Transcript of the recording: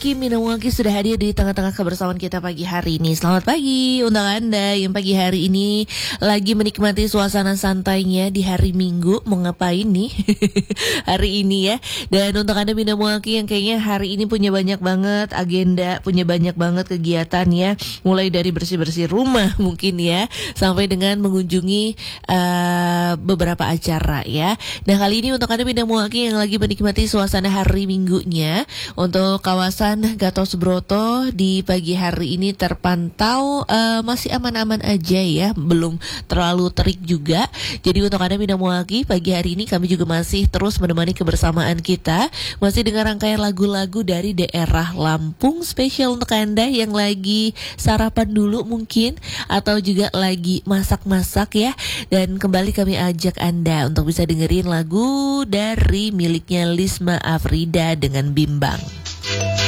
Minawaki sudah hadir di tengah-tengah kebersamaan kita pagi hari ini. Selamat pagi untuk Anda yang pagi hari ini lagi menikmati suasana santainya di hari Minggu. Mau ngapain nih hari ini ya. Dan untuk Anda Minawaki yang kayaknya hari ini punya banyak banget agenda, punya banyak banget kegiatan ya. Mulai dari bersih-bersih rumah mungkin ya, sampai dengan mengunjungi beberapa acara ya. Nah kali ini untuk Anda Minawaki yang lagi menikmati suasana hari Minggunya, untuk kawasan Gatot Subroto di pagi hari ini terpantau masih aman-aman aja ya, belum terlalu terik juga. Jadi untuk Anda Minawaki pagi hari ini kami juga masih terus menemani kebersamaan kita, masih dengan rangkaian lagu-lagu dari daerah Lampung spesial untuk Anda yang lagi sarapan dulu mungkin, atau juga lagi masak-masak ya. Dan kembali kami ajak Anda untuk bisa dengerin lagu dari miliknya Lisma Afrida dengan Bimbang.